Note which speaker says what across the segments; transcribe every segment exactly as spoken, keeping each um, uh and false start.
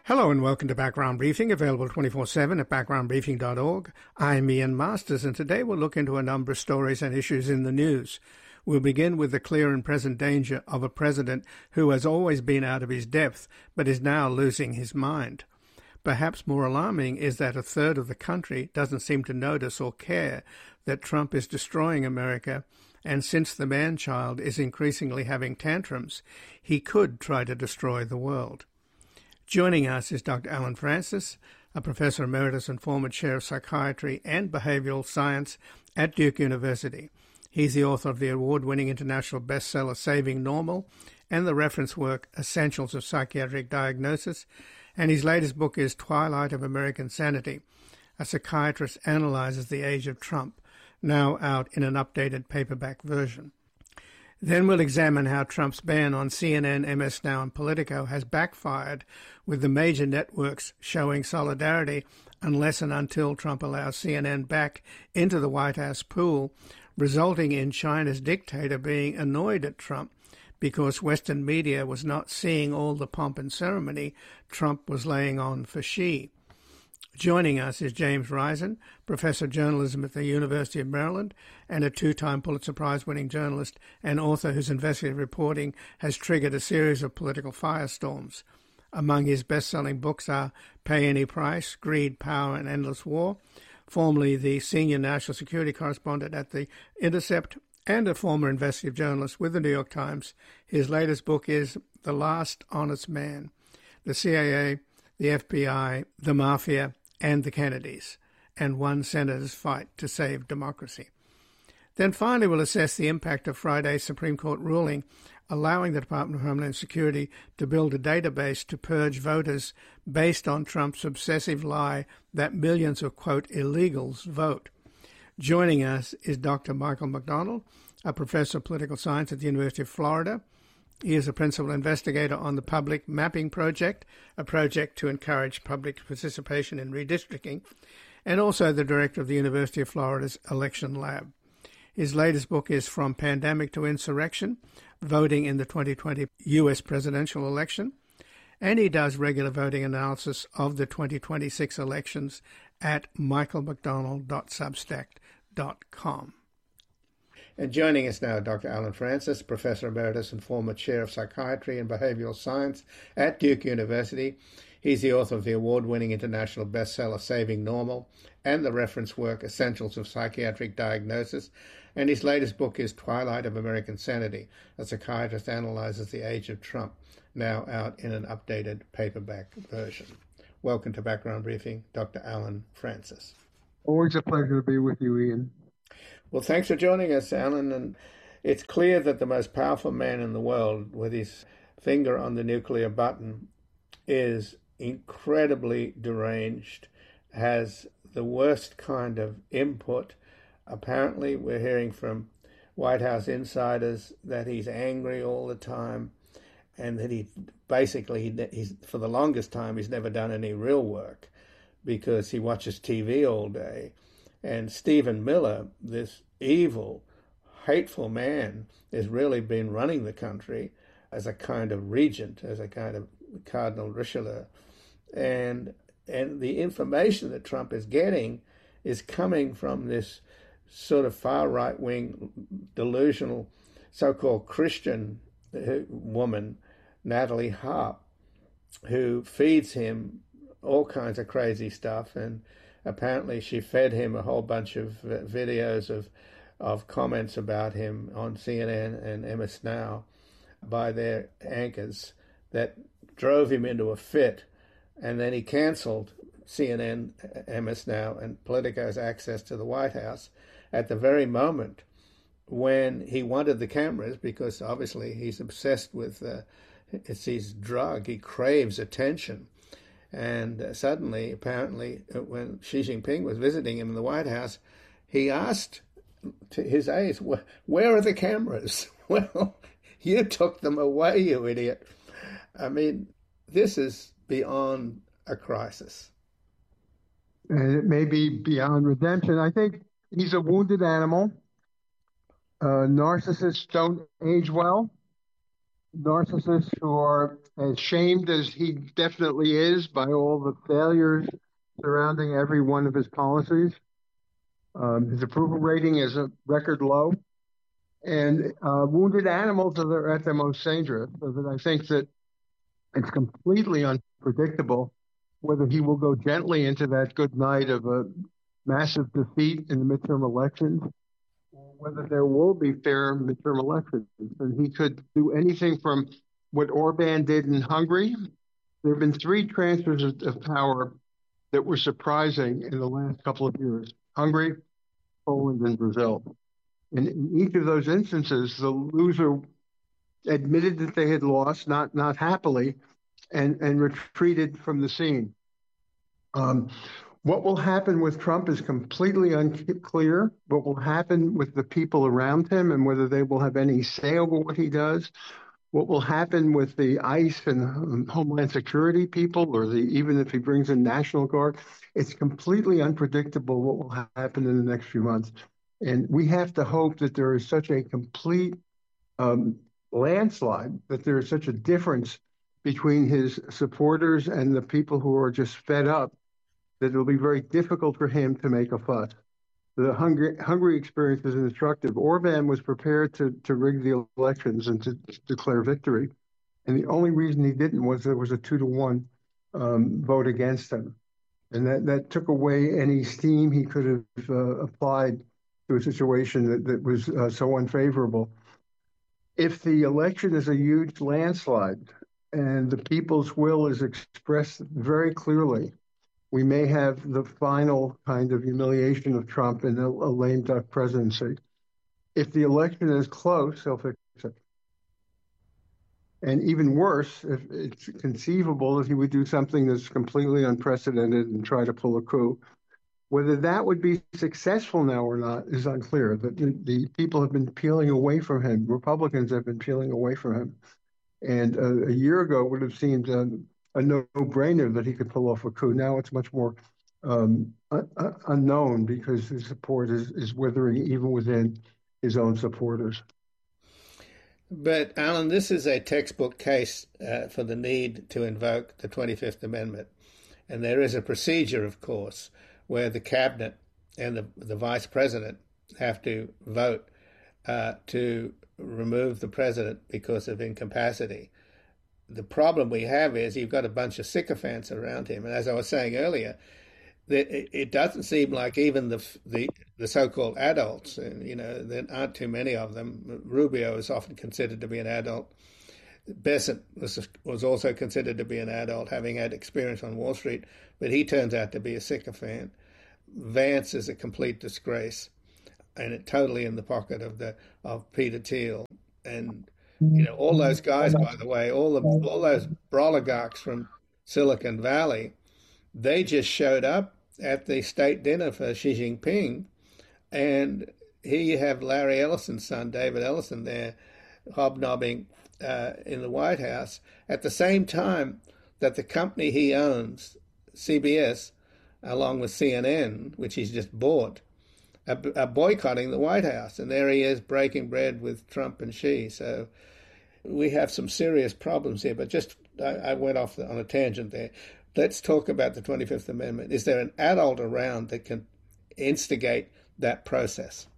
Speaker 1: Hello and welcome to Background Briefing, available twenty-four seven at background briefing dot org. I'm Ian Masters, and today we'll look into a number of stories and issues in the news. We'll begin with the clear and present danger of a president who has always been out of his depth, but is now losing his mind. Perhaps more alarming is that a third of the country doesn't seem to notice or care that Trump is destroying America, and since the man-child is increasingly having tantrums, he could try to destroy the world. Joining us is Doctor Allen Frances, a professor emeritus and former chair of psychiatry and behavioral science at Duke University. He's the author of the award-winning international bestseller Saving Normal and the reference work Essentials of Psychiatric Diagnosis, and his latest book is Twilight of American Sanity. A psychiatrist analyzes the age of Trump, now out in an updated paperback version. Then we'll examine how Trump's ban on C N N, M S Now, and Politico has backfired, with the major networks showing solidarity unless and until Trump allows C N N back into the White House pool, resulting in China's dictator being annoyed at Trump because Western media was not seeing all the pomp and ceremony Trump was laying on for Xi. Joining us is James Risen, professor of journalism at the University of Maryland and a two-time Pulitzer Prize-winning journalist and author whose investigative reporting has triggered a series of political firestorms. Among his best-selling books are Pay Any Price, Greed, Power, and Endless War, formerly the senior national security correspondent at The Intercept and a former investigative journalist with the New York Times. His latest book is The Last Honest Man, the C I A, the F B I, the Mafia, and the Kennedys, and one senator's fight to save democracy. Then finally we'll assess the impact of Friday's Supreme Court ruling allowing the Department of Homeland Security to build a database to purge voters based on Trump's obsessive lie that millions of, quote, illegals vote. Joining us is Doctor Michael McDonald, a professor of political science at the University of Florida. He is a principal investigator on the Public Mapping Project, a project to encourage public participation in redistricting, and also the director of the University of Florida's Election Lab. His latest book is From Pandemic to Insurrection, Voting in the twenty twenty U S Presidential Election, and he does regular voting analysis of the twenty twenty-six elections at michael mcdonald dot substack dot com. And joining us now, Doctor Allen Frances, Professor Emeritus and former Chair of Psychiatry and Behavioral Science at Duke University. He's the author of the award-winning international bestseller Saving Normal and the reference work Essentials of Psychiatric Diagnosis. And his latest book is Twilight of American Sanity. A psychiatrist analyzes the age of Trump, now out in an updated paperback version. Welcome to Background Briefing, Doctor Allen Frances.
Speaker 2: Always a pleasure to be with you, Ian.
Speaker 1: Well, thanks for joining us, Alan. And it's clear that the most powerful man in the world, with his finger on the nuclear button, is incredibly deranged, has the worst kind of input. Apparently, we're hearing from White House insiders that he's angry all the time and that he basically, he's, for the longest time, he's never done any real work because he watches T V all day. And Stephen Miller, this evil, hateful man, has really been running the country as a kind of regent, as a kind of Cardinal Richelieu. And and the information that Trump is getting is coming from this sort of far right-wing, delusional, so-called Christian woman, Natalie Harp, who feeds him all kinds of crazy stuff. And apparently she fed him a whole bunch of uh, videos of of comments about him on C N N and M S Now by their anchors that drove him into a fit. And then he canceled C N N, M S Now, and Politico's access to the White House at the very moment when he wanted the cameras, because obviously he's obsessed with, uh, it's his drug, he craves attention. And uh, suddenly, apparently, uh, when Xi Jinping was visiting him in the White House, he asked to his aides, where are the cameras? Well, you took them away, you idiot. I mean, this is beyond a crisis.
Speaker 2: And it may be beyond redemption. I think he's a wounded animal. Uh, narcissists don't age well. Narcissists who are as shamed as he definitely is by all the failures surrounding every one of his policies. Um, his approval rating is a record low, and uh, wounded animals are at their most dangerous. So that I think that it's completely unpredictable whether he will go gently into that good night of a massive defeat in the midterm elections, or whether there will be fair midterm elections. And he could do anything from what Orban did in Hungary. There have been three transfers of, of power that were surprising in the last couple of years: Hungary, Poland, and Brazil. And in each of those instances, the loser admitted that they had lost, not not happily, and, and retreated from the scene. Um, what will happen with Trump is completely unclear. What will happen with the people around him and whether they will have any say over what he does. What will happen with the ICE and um, Homeland Security people, or the, even if he brings in National Guard, it's completely unpredictable what will ha- happen in the next few months. And we have to hope that there is such a complete um, landslide, that there is such a difference between his supporters and the people who are just fed up, that it'll be very difficult for him to make a fuss. The Hungary, Hungary experience is instructive. Orban was prepared to, to rig the elections and to, to declare victory. And the only reason he didn't was there was a two to one um, vote against him. And that, that took away any steam he could have uh, applied to a situation that, that was uh, so unfavorable. If the election is a huge landslide and the people's will is expressed very clearly, we may have the final kind of humiliation of Trump in a, a lame duck presidency. If the election is close, he'll fix it. And even worse, if it's conceivable that he would do something that's completely unprecedented and try to pull a coup. Whether that would be successful now or not is unclear. The, the, the people have been peeling away from him. Republicans have been peeling away from him. And uh, a year ago it would have seemed uh, a no-brainer that he could pull off a coup. Now it's much more um, un- unknown because his support is, is withering even within his own supporters.
Speaker 1: But, Alan, this is a textbook case uh, for the need to invoke the twenty-fifth Amendment. And there is a procedure, of course, where the cabinet and the, the vice president have to vote uh, to remove the president because of incapacity. The problem we have is you've got a bunch of sycophants around him. And as I was saying earlier, it doesn't seem like even the the, the so-called adults, and you know, there aren't too many of them. Rubio is often considered to be an adult. Bessent was was also considered to be an adult, having had experience on Wall Street, but he turns out to be a sycophant. Vance is a complete disgrace, and it totally in the pocket of the of Peter Thiel, and you know all those guys. By the way, all the all those oligarchs from Silicon Valley, they just showed up at the state dinner for Xi Jinping, and here you have Larry Ellison's son, David Ellison, there hobnobbing uh, in the White House at the same time that the company he owns, C B S, along with C N N, which he's just bought, are, are boycotting the White House. And there he is breaking bread with Trump and Xi. So we have some serious problems here. But just, I, I went off on a tangent there. Let's talk about the twenty-fifth Amendment. Is there an adult around that can instigate that process?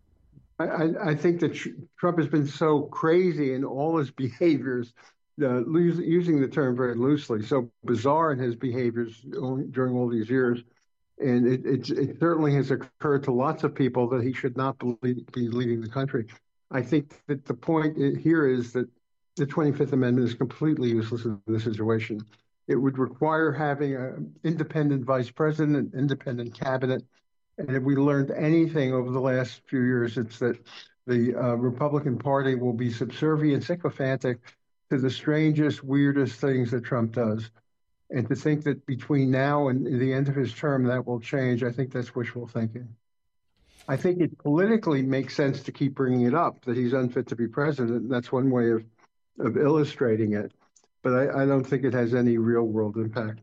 Speaker 2: I, I think that Trump has been so crazy in all his behaviors, uh, using the term very loosely, so bizarre in his behaviors during all these years. And it, it, it certainly has occurred to lots of people that he should not be leading the country. I think that the point here is that the twenty-fifth Amendment is completely useless in this situation. It would require having an independent vice president, an independent cabinet. And if we learned anything over the last few years, it's that the uh, Republican Party will be subservient, sycophantic to the strangest, weirdest things that Trump does. And to think that between now and the end of his term that will change, I think that's wishful thinking. I think it politically makes sense to keep bringing it up, that he's unfit to be president. That's one way of, of illustrating it. But I, I don't think it has any real world impact.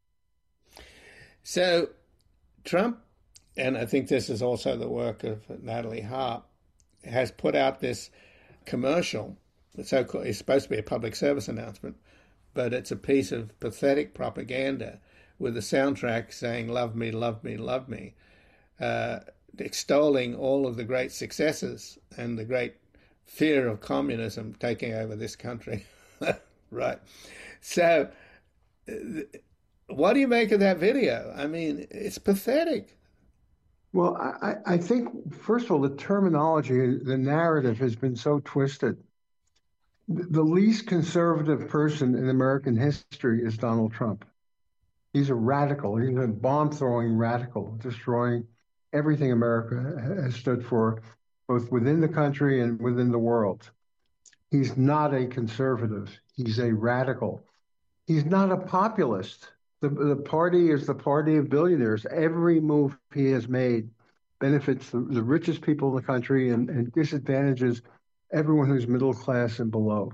Speaker 1: So Trump, and I think this is also the work of Natalie Harp, has put out this commercial. So it's supposed to be a public service announcement, but it's a piece of pathetic propaganda with a soundtrack saying "Love me, love me, love me," uh, extolling all of the great successes and the great fear of communism taking over this country. Right. So, what do you make of that video? I mean, it's pathetic.
Speaker 2: Well, I, I think, first of all, the terminology, the narrative has been so twisted. The least conservative person in American history is Donald Trump. He's a radical. He's a bomb-throwing radical, destroying everything America has stood for, both within the country and within the world. He's not a conservative. He's a radical. He's not a populist. The, the party is the party of billionaires. Every move he has made benefits the, the richest people in the country and, and disadvantages everyone who's middle class and below.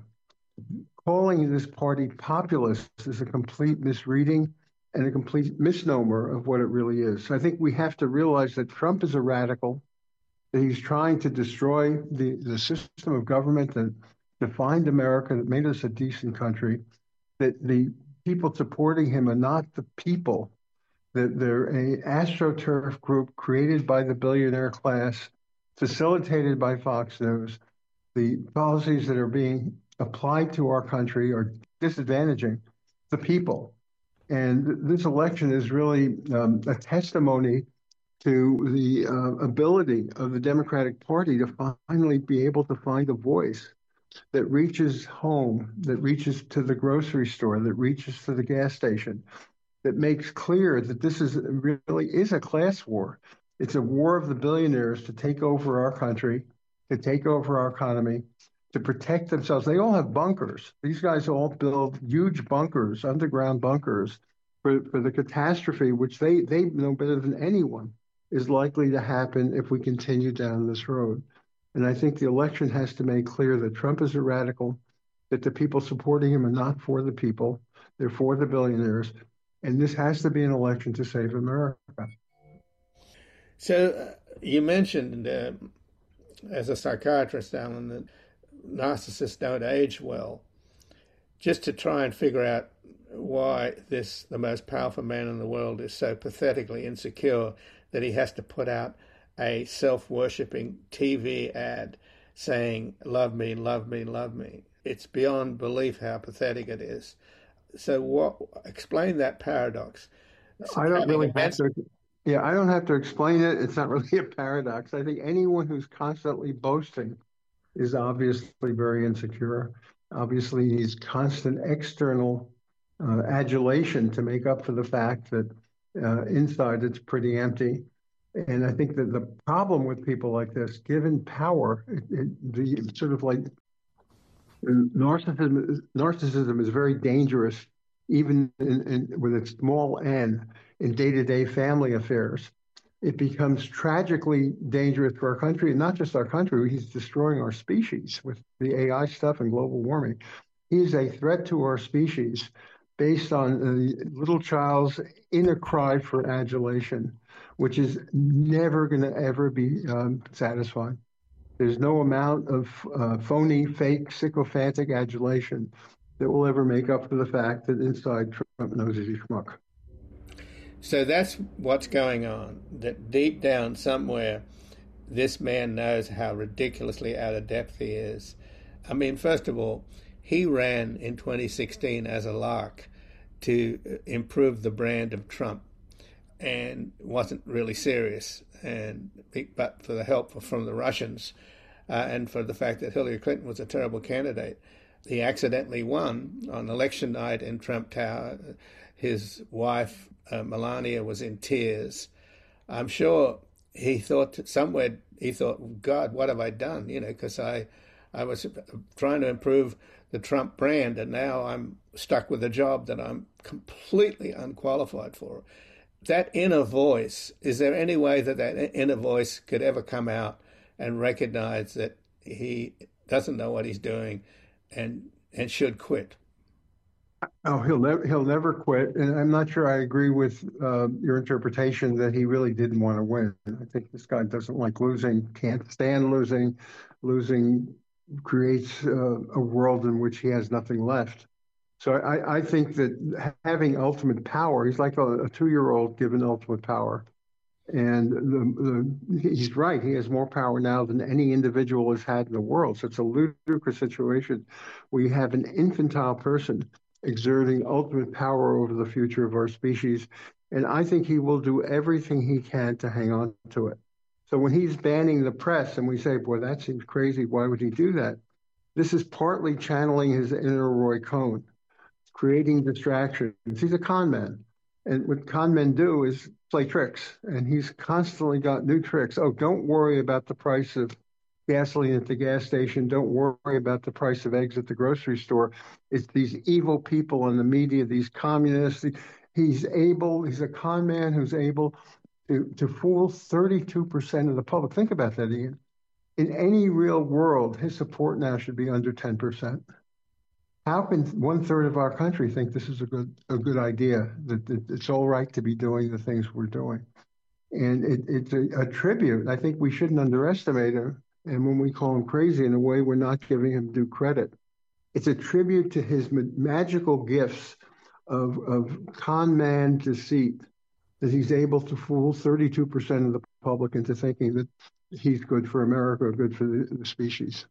Speaker 2: Calling this party populist is a complete misreading and a complete misnomer of what it really is. So I think we have to realize that Trump is a radical, that he's trying to destroy the, the system of government that defined America, that made us a decent country, that the people supporting him are not the people, that they're a astroturf group created by the billionaire class, facilitated by Fox News. The policies that are being applied to our country are disadvantaging the people. And this election is really um, a testimony to the uh, ability of the Democratic Party to finally be able to find a voice that reaches home, that reaches to the grocery store, that reaches to the gas station, that makes clear that this is really is a class war. It's a war of the billionaires to take over our country, to take over our economy, to protect themselves. They all have bunkers. These guys all build huge bunkers, underground bunkers, for, for the catastrophe, which they, they know better than anyone is likely to happen if we continue down this road. And I think the election has to make clear that Trump is a radical, that the people supporting him are not for the people, they're for the billionaires. And this has to be an election to save America.
Speaker 1: So uh, you mentioned, uh, as a psychiatrist, Alan, that narcissists don't age well. Just to try and figure out why this, the most powerful man in the world, is so pathetically insecure that he has to put out a self-worshipping T V ad saying, "Love me, love me, love me." It's beyond belief how pathetic it is. So what, explain that paradox.
Speaker 2: I don't really have to, yeah, I don't have to explain it. It's not really a paradox. I think anyone who's constantly boasting is obviously very insecure. Obviously needs constant external uh, adulation to make up for the fact that uh, inside it's pretty empty. And I think that the problem with people like this, given power, it, it, the sort of like narcissism, narcissism is very dangerous, even in, in, with its small n in day-to-day family affairs. It becomes tragically dangerous for our country, and not just our country. He's destroying our species with the A I stuff and global warming. He's a threat to our species based on the little child's inner cry for adulation, which is never going to ever be um, satisfied. There's no amount of uh, phony, fake, sycophantic adulation that will ever make up for the fact that inside Trump knows he's a schmuck.
Speaker 1: So that's what's going on, that deep down somewhere, this man knows how ridiculously out of depth he is. I mean, first of all, he ran in twenty sixteen as a lark to improve the brand of Trump and wasn't really serious. And but for the help from the Russians uh, and for the fact that Hillary Clinton was a terrible candidate, he accidentally won on election night in Trump Tower. His wife, uh, Melania, was in tears. I'm sure he thought somewhere, he thought, God, what have I done? You know, because I, I was trying to improve the Trump brand, and now I'm stuck with a job that I'm completely unqualified for. That inner voice, is there any way that that inner voice could ever come out and recognize that he doesn't know what he's doing and and should quit?
Speaker 2: Oh, he'll never he'll never quit, and I'm not sure I agree with uh, your interpretation that he really didn't want to win. I think this guy doesn't like losing, can't stand losing. Losing creates uh, a world in which he has nothing left. So I, I think that having ultimate power, he's like a, a two-year-old given ultimate power. And the, the, he's right. He has more power now than any individual has had in the world. So it's a ludicrous situation. We have an infantile person exerting ultimate power over the future of our species. And I think he will do everything he can to hang on to it. So when he's banning the press and we say, boy, that seems crazy, why would he do that? This is partly channeling his inner Roy Cohn, creating distractions. He's a con man. And what con men do is play tricks. And he's constantly got new tricks. Oh, don't worry about the price of gasoline at the gas station. Don't worry about the price of eggs at the grocery store. It's these evil people in the media, these communists. He's able, he's a con man who's able to, to fool thirty-two percent of the public. Think about that, Ian. In any real world, his support now should be under ten percent. How can one third of our country think this is a good a good idea, that, that it's all right to be doing the things we're doing? And it, it's a, a tribute. I think we shouldn't underestimate him. And when we call him crazy, in a way, we're not giving him due credit. It's a tribute to his ma- magical gifts of, of con man deceit, that he's able to fool thirty-two percent of the public into thinking that he's good for America or good for the, the species.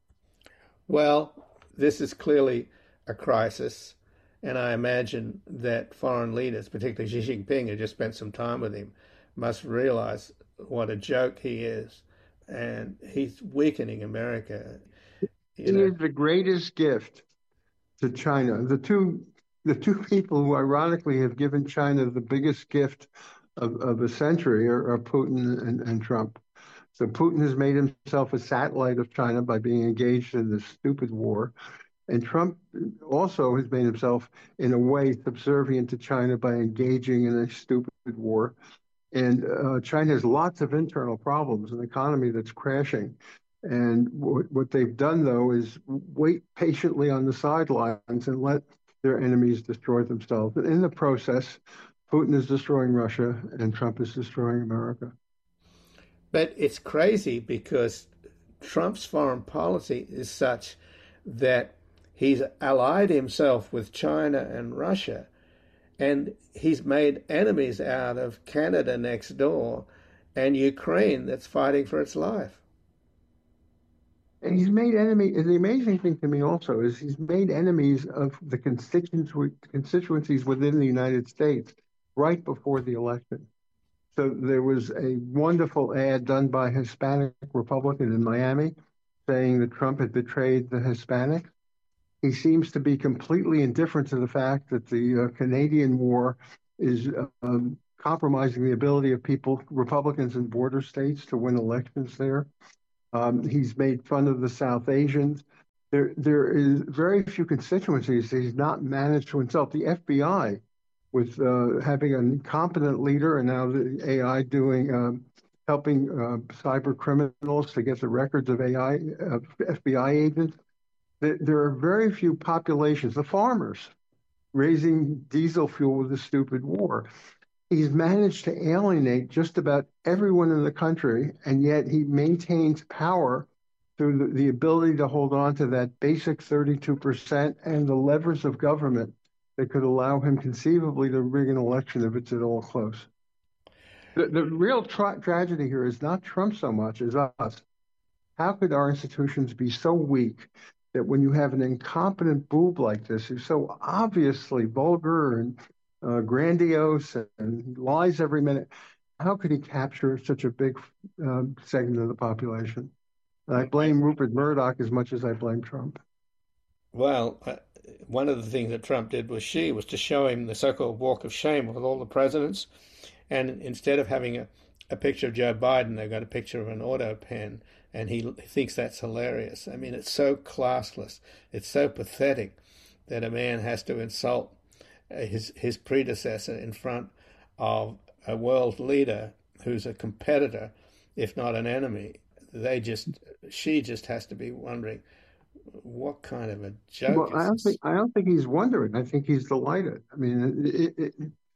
Speaker 1: Well, this is clearly a crisis, and I imagine that foreign leaders, particularly Xi Jinping, who just spent some time with him, must realize what a joke he is, and he's weakening America.
Speaker 2: You he know. is the greatest gift to China. The two, the two people who ironically have given China the biggest gift of, of a century are, are Putin and, and Trump. So Putin has made himself a satellite of China by being engaged in this stupid war. And Trump also has made himself, in a way, subservient to China by engaging in a stupid war. And uh, China has lots of internal problems, an economy that's crashing. And w- what they've done, though, is wait patiently on the sidelines and let their enemies destroy themselves. And in the process, Putin is destroying Russia and Trump is destroying America.
Speaker 1: But it's crazy because Trump's foreign policy is such that he's allied himself with China and Russia, and he's made enemies out of Canada next door and Ukraine that's fighting for its life.
Speaker 2: And he's made enemies. The amazing thing to me also is he's made enemies of the constituencies within the United States right before the election. So there was a wonderful ad done by a Hispanic Republican in Miami saying that Trump had betrayed the Hispanics. He seems to be completely indifferent to the fact that the uh, Canadian war is um, compromising the ability of people, Republicans in border states, to win elections there. Um, he's made fun of the South Asians. There, there is very few constituencies that he's not managed to insult. The F B I, with uh, having an incompetent leader, and now the A I doing um, helping uh, cyber criminals to get the records of A I uh, F B I agents. There, there are very few populations. The farmers raising diesel fuel with a stupid war. He's managed to alienate just about everyone in the country, and yet he maintains power through the, the ability to hold on to that basic thirty-two percent and the levers of government that could allow him conceivably to rig an election if it's at all close. The, the real tra- tragedy here is not Trump so much as us. How could our institutions be so weak that when you have an incompetent boob like this, who's so obviously vulgar and uh, grandiose and lies every minute, how could he capture such a big uh, segment of the population? And I blame Rupert Murdoch as much as I blame Trump.
Speaker 1: Well, uh, one of the things that Trump did was she was to show him the so-called walk of shame with all the presidents, and instead of having a, a picture of Joe Biden, they've got a picture of an auto pen, and he thinks that's hilarious. I mean, it's so classless, it's so pathetic that a man has to insult his his predecessor in front of a world leader who's a competitor, if not an enemy. They just, she just has to be wondering, what kind of a joke
Speaker 2: well,
Speaker 1: is
Speaker 2: I don't
Speaker 1: this?
Speaker 2: think I don't think he's wondering. I think he's delighted. I mean, it, it,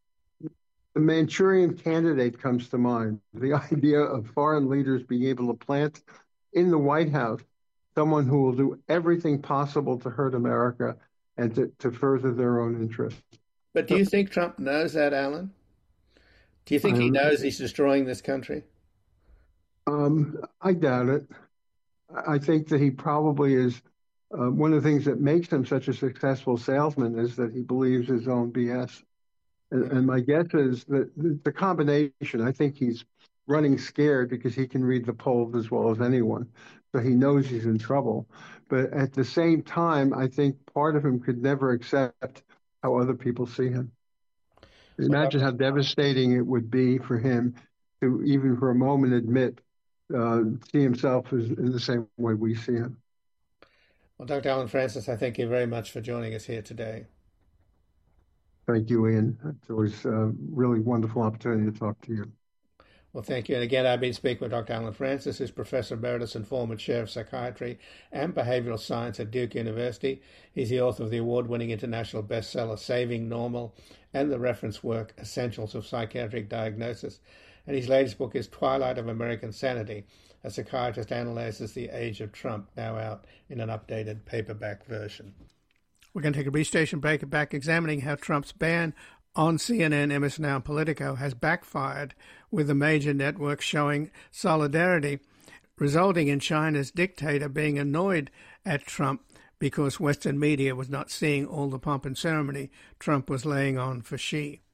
Speaker 2: the Manchurian Candidate comes to mind. The idea of foreign leaders being able to plant in the White House someone who will do everything possible to hurt America and to, to further their own interests.
Speaker 1: But do you think Trump knows that, Alan? Do you think he knows he's destroying this country?
Speaker 2: Um, I doubt it. I think that he probably is. Uh, one of the things that makes him such a successful salesman is that he believes his own B S. And, and my guess is that the combination, I think he's running scared because he can read the polls as well as anyone. So he knows he's in trouble. But at the same time, I think part of him could never accept how other people see him. Imagine how devastating it would be for him to even for a moment admit, uh, see himself as in the same way we see him.
Speaker 1: Well, Doctor Allen Frances, I thank you very much for joining us here today.
Speaker 2: Thank you, Ian. It's always a really wonderful opportunity to talk to you.
Speaker 1: Well, thank you. And again, I've been speaking with Doctor Allen Frances, who's Professor Emeritus and former Chair of Psychiatry and Behavioral Science at Duke University. He's the author of the award-winning international bestseller, Saving Normal, and the reference work, Essentials of Psychiatric Diagnosis. And his latest book is Twilight of American Sanity, a psychiatrist analyzes the age of Trump, now out in an updated paperback version. We're going to take a brief station break, back examining how Trump's ban on C N N, M S N Bell, and Politico has backfired, with the major networks showing solidarity, resulting in China's dictator being annoyed at Trump because Western media was not seeing all the pomp and ceremony Trump was laying on for Xi.